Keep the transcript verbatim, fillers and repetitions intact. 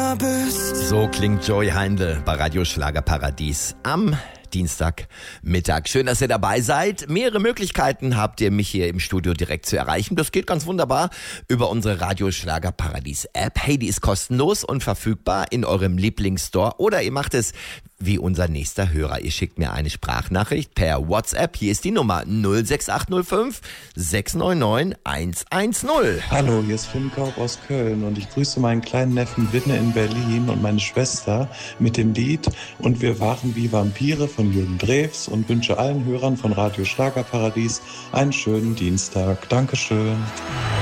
immer bist. So klingt Joey Heindl bei Radio Schlagerparadies am Dienstagmittag. Schön, dass ihr dabei seid. Mehrere Möglichkeiten habt ihr, mich hier im Studio direkt zu erreichen. Das geht ganz wunderbar über unsere Radio Schlagerparadies App. Hey, die ist kostenlos und verfügbar in eurem Lieblingsstore. Oder ihr macht es wie unser nächster Hörer. Ihr schickt mir eine Sprachnachricht per WhatsApp. Hier ist die Nummer null sechs acht null fünf sechs neun neun eins eins null. Hallo, hier ist Finn Kaub aus Köln und ich grüße meinen kleinen Neffen Winne in Berlin und meine Schwester mit dem Lied Und wir waren wie Vampire von Jürgen Drews und wünsche allen Hörern von Radio Schlagerparadies einen schönen Dienstag. Dankeschön.